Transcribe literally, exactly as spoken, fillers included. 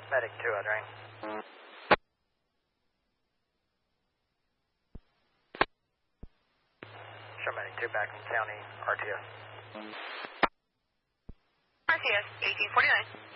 Medic two, I drain. Show Medic two back in county, R T S. R T S, eighteen forty-nine.